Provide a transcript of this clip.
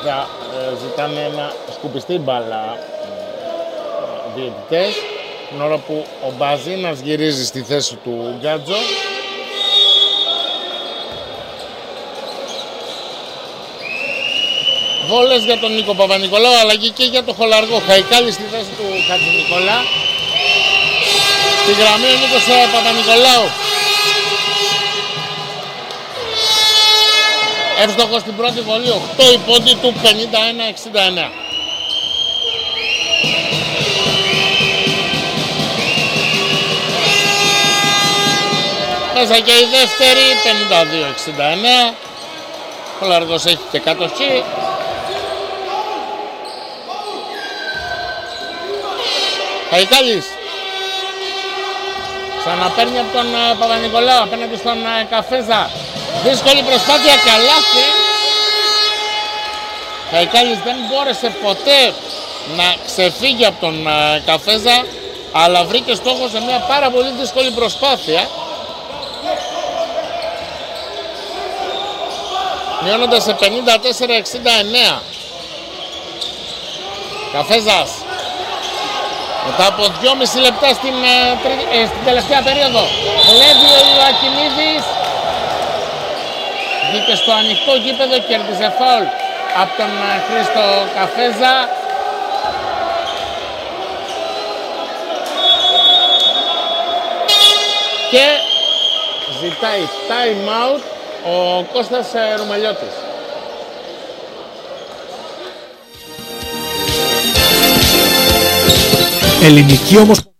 θα ζητάνε να σκουπιστεί μπάλα διαιτητές, την ώρα που ο Μπαζίνας γυρίζει στη θέση του Γκάτζο. Βόλες για τον Νίκο Παπα-Νικολάου, αλλαγή και για τον Χολαργό. Χαϊκάλη στη θέση του Χατζηνικολά. Στη γραμμή ο Νίκος Παπα-Νικολάου. Εύστοχος στην πρώτη βολή, 8 η πόντη του, 51-69. Μέσα και η δεύτερη, 52-69. Ο Λαργός έχει και κατοχή. Χαϊκάλης ξαναπαίρνει από τον Παπα-Νικολάου απέναντι στον Καφέζα. Δύσκολη προσπάθεια, καλάθι. Χαϊκάλης δεν μπόρεσε ποτέ να ξεφύγει από τον Καφέζα, αλλά βρήκε στόχο σε μια πάρα πολύ δύσκολη προσπάθεια. Μειώνοντας σε 54-69. Καφέζας μετά από 2,5 λεπτά στην τελευταία περίοδο. Βλέπει ο Ιωακιμίδης. Βγήκε στο ανοιχτό γήπεδο, κέρδισε φάουλ από τον Χρήστο Καφέζα. Και ζητάει time out ο Κώστας Ρουμελιώτης. Ελληνική όμως